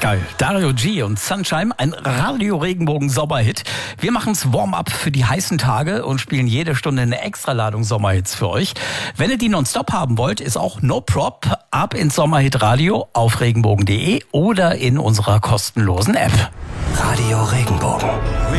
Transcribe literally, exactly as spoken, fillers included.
Geil. Dario G und Sunshine, ein Radio-Regenbogen-Sommerhit. Wir machen's Warm-up für die heißen Tage und spielen jede Stunde eine Extraladung Sommerhits für euch. Wenn ihr die nonstop haben wollt, ist auch No Prop ab ins Sommerhit Radio auf regenbogen punkt de oder in unserer kostenlosen App. Radio Regenbogen.